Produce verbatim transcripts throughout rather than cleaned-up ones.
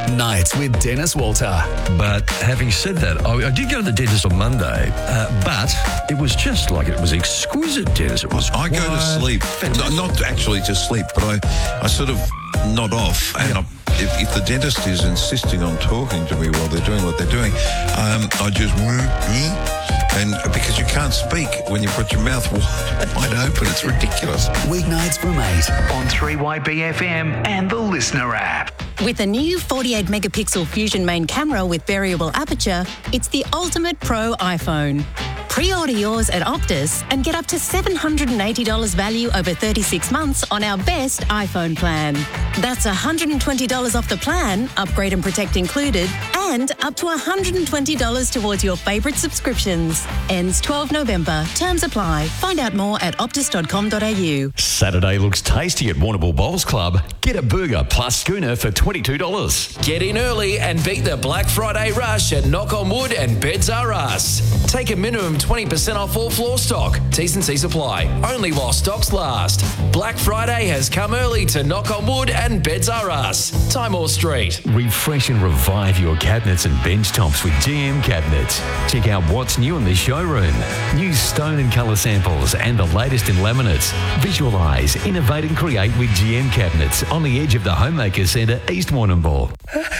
Nights with Dennis Walter. But having said that, I, I did go to the dentist on Monday, uh, but it was just like it was exquisite, Dennis. It was I go to sleep, no, not actually to sleep, but I, I sort of nod off. And Yeah. I, if, if the dentist is insisting on talking to me while they're doing what they're doing, um, I just... And because you can't speak when you put your mouth wide, wide open, it's ridiculous. Weeknights from eight on three Y B F M and the Listener app. With a new forty-eight megapixel Fusion main camera with variable aperture, it's the ultimate pro iPhone. Pre-order yours at Optus and get up to seven hundred eighty dollars value over thirty-six months on our best iPhone plan. That's one hundred twenty dollars off the plan, upgrade and protect included, and up to one hundred twenty dollars towards your favourite subscriptions. Ends twelfth November. Terms apply. Find out more at optus dot com dot a u. Saturday looks tasty at Warrnambool Bowls Club. Get a burger plus schooner for twenty-two dollars. Get in early and beat the Black Friday rush at Knock on Wood and Beds R Us. Take a minimum twenty percent off all floor stock. T's and C's apply. Only while stocks last. Black Friday has come early to Knock on Wood and Beds R Us. Timor Street. Refresh and revive your cabinets and bench tops with G M Cabinets. Check out what's new in the showroom. New stone and colour samples and the latest in laminates. Visualise, innovate and create with G M Cabinets on the edge of the Homemaker Centre, East Warrnambool.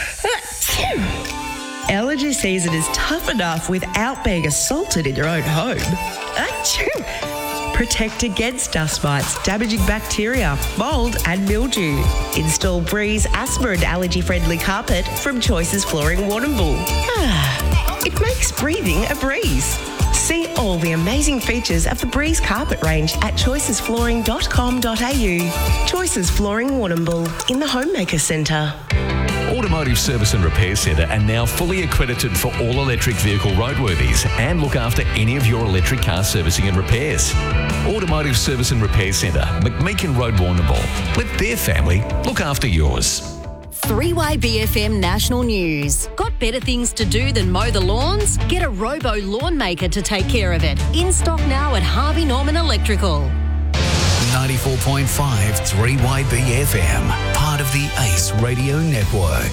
Allergy season is tough enough without being assaulted in your own home. Achoo! Protect against dust mites, damaging bacteria, mould and mildew. Install Breeze asthma and allergy-friendly carpet from Choices Flooring Warrnambool. Ah, it makes breathing a breeze. See all the amazing features of the Breeze carpet range at choices flooring dot com dot a u. Choices Flooring Warrnambool in the Homemaker Centre. Automotive Service and Repair Centre are now fully accredited for all electric vehicle roadworthies and look after any of your electric car servicing and repairs. Automotive Service and Repair Centre, McMeekin Road, Warrnambool. Let their family look after yours. three Y B F M National News. Got better things to do than mow the lawns? Get a Robo Lawn Maker to take care of it. In stock now at Harvey Norman Electrical. ninety-four point five three Y B F M, part of the Ace Radio Network.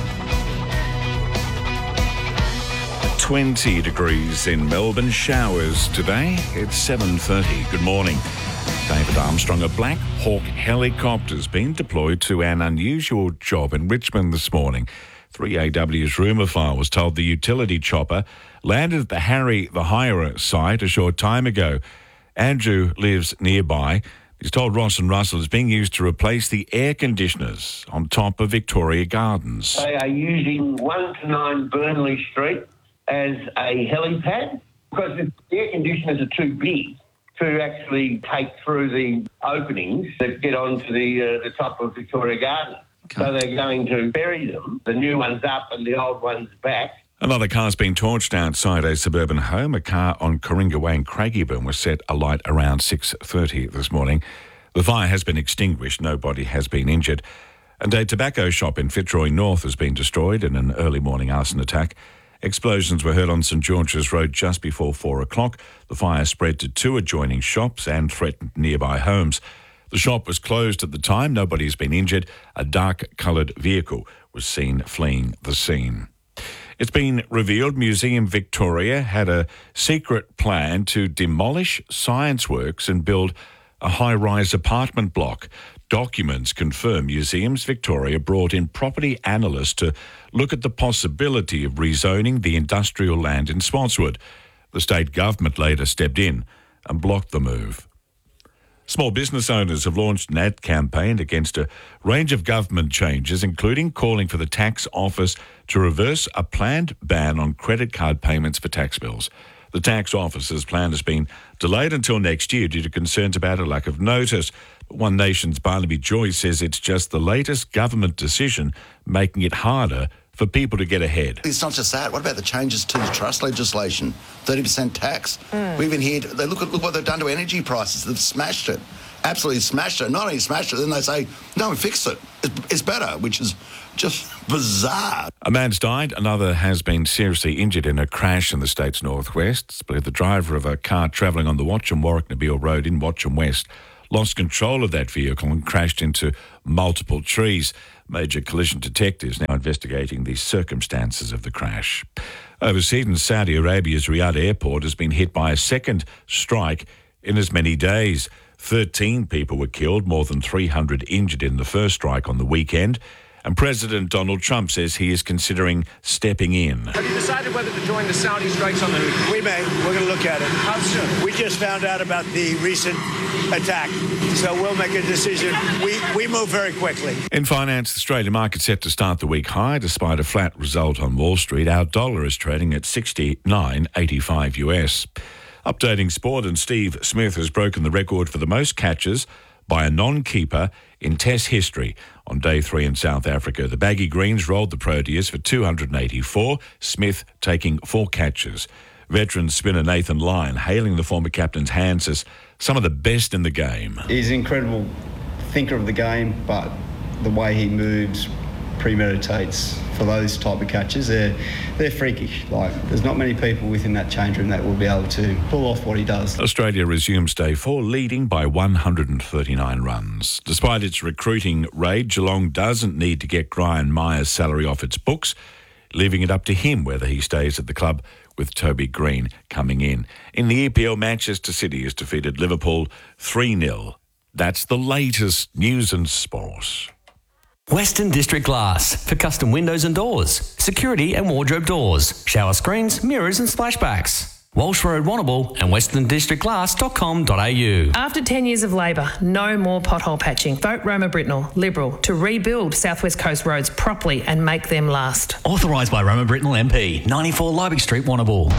twenty degrees in Melbourne, showers today. It's seven thirty. Good morning. David Armstrong, a Black Hawk helicopter has been deployed to an unusual job in Richmond this morning. three A W's rumour file was told the utility chopper landed at the Harry the Hirer site a short time ago. Andrew lives nearby. He's told Ross and Russell it's being used to replace the air conditioners on top of Victoria Gardens. They are using one to nine Burnley Street as a helipad because the air conditioners are too big to actually take through the openings that get onto the uh, the top of Victoria Gardens. Okay. So they're going to bury them. The new one's up and the old one's back. Another car's been torched outside a suburban home. A car on Coringa Way in Craigieburn was set alight around six thirty this morning. The fire has been extinguished. Nobody has been injured. And a tobacco shop in Fitzroy North has been destroyed in an early morning arson attack. Explosions were heard on St George's Road just before four o'clock. The fire spread to two adjoining shops and threatened nearby homes. The shop was closed at the time. Nobody has been injured. A dark-coloured vehicle was seen fleeing the scene. It's been revealed Museum Victoria had a secret plan to demolish science works and build a high-rise apartment block. Documents confirm Museums Victoria brought in property analysts to look at the possibility of rezoning the industrial land in Spotswood. The state government later stepped in and blocked the move. Small business owners have launched an ad campaign against a range of government changes, including calling for the tax office to reverse a planned ban on credit card payments for tax bills. The tax office's plan has been delayed until next year due to concerns about a lack of notice. One Nation's Barnaby Joyce says it's just the latest government decision making it harder for people to get ahead. It's not just that. What about the changes to the trust legislation? thirty percent tax. Mm. We even heard, they look at look what they've done to energy prices. They've smashed it. Absolutely smashed it. Not only smashed it, then they say, no, we fixed it. It's, it's better, which is just bizarre. A man's died. Another has been seriously injured in a crash in the state's northwest. It's believed the driver of a car travelling on the Watcham Warwick Nabil Road in Watcham West lost control of that vehicle and crashed into multiple trees. Major collision detectives now investigating the circumstances of the crash. Overseas in Saudi Arabia's Riyadh airport has been hit by a second strike in as many days. thirteen people were killed, more than three hundred injured in the first strike on the weekend. And President Donald Trump says he is considering stepping in. Have you decided whether to join the Saudi strikes on the Houthis? We may. We're going to look at it. How soon? We just found out about the recent attack, so we'll make a decision. We we move very quickly. In finance, the Australian market set to start the week high despite a flat result on Wall Street. Our dollar is trading at sixty-nine eighty-five U S. Updating sport, and Steve Smith has broken the record for the most catches by a non-keeper in Test history. On day three in South Africa, the Baggy Greens rolled the Proteas for two hundred eighty-four, Smith taking four catches. Veteran spinner Nathan Lyon hailing the former captain's hands as some of the best in the game. He's an incredible thinker of the game, but the way he moves, premeditates for those type of catches, they're, they're freakish. Like, there's not many people within that change room that will be able to pull off what he does. Australia resumes day four, leading by one hundred thirty-nine runs. Despite its recruiting raid, Geelong doesn't need to get Brian Myers' salary off its books, leaving it up to him whether he stays at the club, with Toby Green coming in. In the E P L, Manchester City has defeated Liverpool three nil. That's the latest news and sport. Western District Glass for custom windows and doors, security and wardrobe doors, shower screens, mirrors and splashbacks. Walsh Road, Warrnambool and western district glass dot com dot a u. After ten years of Labor, no more pothole patching. Vote Roma Britnell, Liberal, to rebuild South West Coast roads properly and make them last. Authorised by Roma Britnell M P, ninety-four Liebig Street, Warrnambool.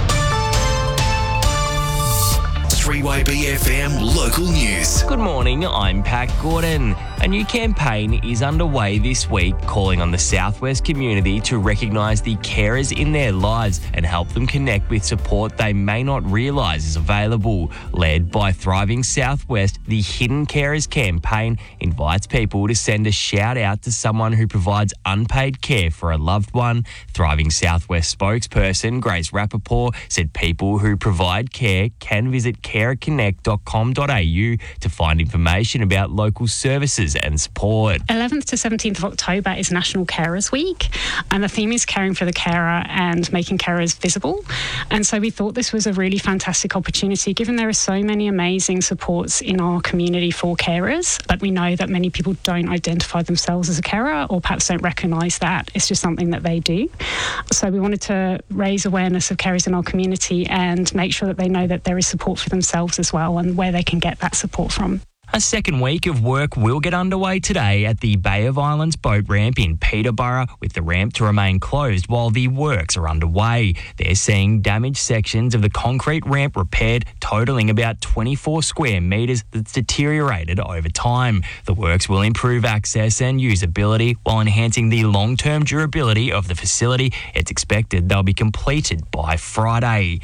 three Y B F M local news. Good morning, I'm Pat Gordon. A new campaign is underway this week calling on the Southwest community to recognise the carers in their lives and help them connect with support they may not realise is available. Led by Thriving Southwest, the Hidden Carers campaign invites people to send a shout out to someone who provides unpaid care for a loved one. Thriving Southwest spokesperson Grace Rappaport said people who provide care can visit carer connect dot com dot a u to find information about local services and support. eleventh to seventeenth of October is National Carers Week, and the theme is caring for the carer and making carers visible. And so we thought this was a really fantastic opportunity, given there are so many amazing supports in our community for carers, but we know that many people don't identify themselves as a carer or perhaps don't recognise that. It's just something that they do. So we wanted to raise awareness of carers in our community and make sure that they know that there is support for themselves as well and where they can get that support from. A second week of work will get underway today at the Bay of Islands boat ramp in Peterborough, with the ramp to remain closed while the works are underway. They're seeing damaged sections of the concrete ramp repaired, totalling about twenty-four square metres that's deteriorated over time. The works will improve access and usability while enhancing the long-term durability of the facility. It's expected they'll be completed by Friday.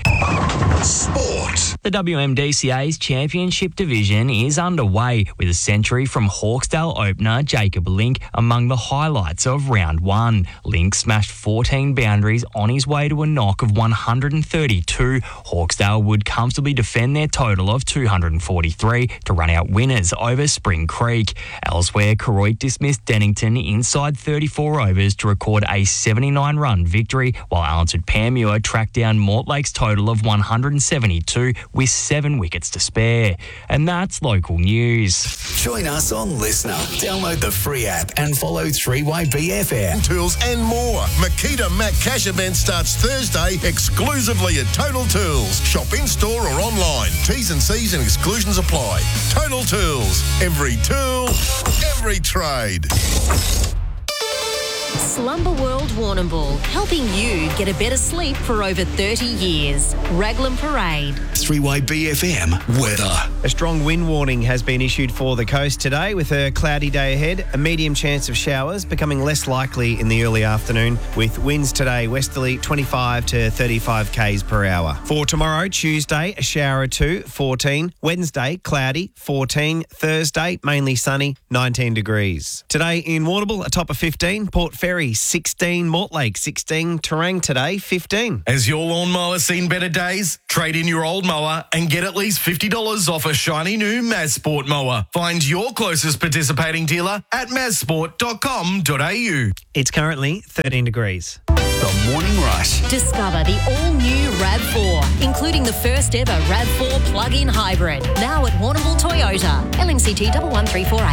Sport. The W M D C A's Championship division is underway, with a century from Hawkesdale opener Jacob Link among the highlights of round one. Link smashed fourteen boundaries on his way to a knock of one hundred thirty-two. Hawkesdale would comfortably defend their total of two hundred forty-three to run out winners over Spring Creek. Elsewhere, Koroit dismissed Dennington inside thirty-four overs to record a seventy-nine run victory, while Allenton Panmure tracked down Mortlake's total of one hundred seventy-two with seven wickets to spare. And that's local news. Join us on Listener. Download the free app and follow three Y B F M. Tools and more. Makita Mac Cash event starts Thursday exclusively at Total Tools. Shop in store or online. T's and C's and exclusions apply. Total Tools. Every tool, every trade. Slumber World Warrnambool, helping you get a better sleep for over thirty years. Raglan Parade. three Y B F M weather. A strong wind warning has been issued for the coast today, with a cloudy day ahead, a medium chance of showers becoming less likely in the early afternoon, with winds today westerly twenty-five to thirty-five k's per hour. For tomorrow, Tuesday, a shower or two, fourteen. Wednesday, cloudy, fourteen. Thursday, mainly sunny, nineteen degrees. Today in Warrnambool, a top of fifteen. Port Fairy Carey sixteen, Mortlake sixteen, Terang today fifteen. Has your lawnmower seen better days? Trade in your old mower and get at least fifty dollars off a shiny new Mazsport mower. Find your closest participating dealer at mazsport dot com dot a u. It's currently thirteen degrees. The Morning Rush. Discover the all-new RAV four, including the first ever RAV four plug-in hybrid. Now at Warrnambool Toyota. L N C T one one three four eight.